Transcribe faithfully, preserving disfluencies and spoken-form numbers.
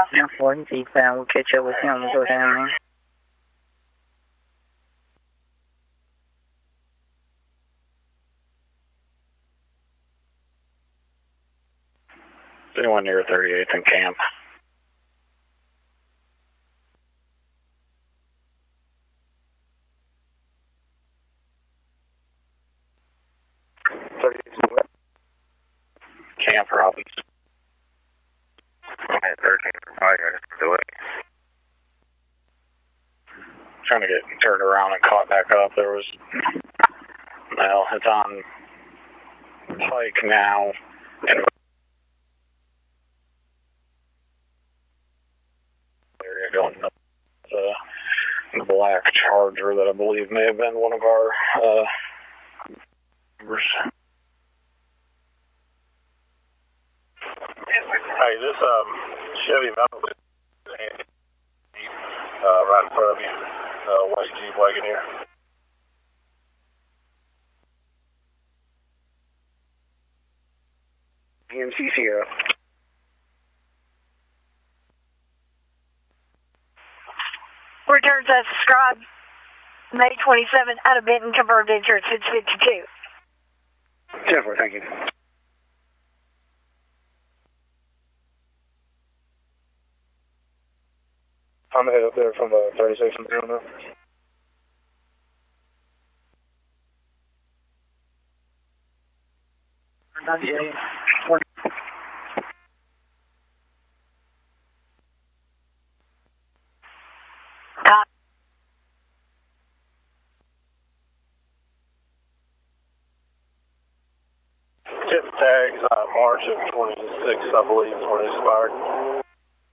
Yeah, forty feet down. We'll catch up with him. We'll go down there. Is anyone near thirty-eighth and camp? thirty-eighth west. Camp Robbins. Okay, thirteen. I gotta do it. Trying to get turned around and caught back up. There was, well, it's on Pike now. And area going up the black Charger that I believe may have been one of our uh, members. Hey, this um, Chevy Malibu uh, right in front of you, uh, white Jeep Wagoneer. E M C Sierra. Returns as described, May twenty-seventh, out of Benton, converted insurance six fifty-two. ten four, thank you. I'm gonna head up there from uh, thirty-six and zero now. Yeah. Uh, Tip tags, uh, March of twenty-six, I believe, is when it expired.